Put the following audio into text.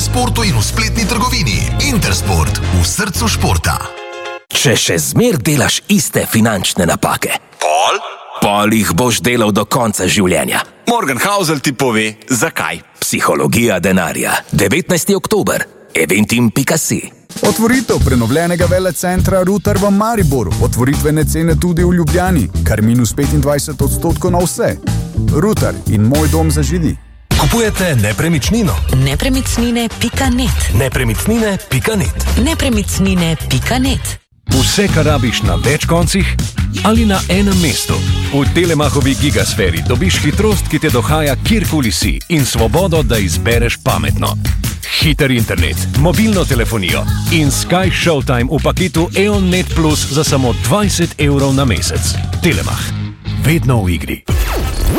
Intersportu in v spletni trgovini. Intersport, v srcu športa. Če še zmer delaš iste finančne napake, pol jih boš delal do konca življenja. Morgan Housel ti pove, zakaj. Psihologija denarja. 19. oktober. Eventim.si. Otvoritev prenovljenega velecentra Rutar v Mariboru. Otvoritvene cene tudi v Ljubljani. Kar minus 25% na vse. Rutar in moj dom za židi. Kupujete nepremičnino? Nepremičnine.net. Nepremičnine.net. Nepremičnine.net. Vse, kar rabiš na več koncih ali na enem mestu. V Telemachovi Gigasferi dobiš hitrost, ki te dohaja kjerkoli si in svobodo, da izbereš pametno. Hiter internet, mobilno telefonijo in Sky Showtime v paketu EON Net Plus za samo 20 € na mesec. Telemach. Vedno v igri.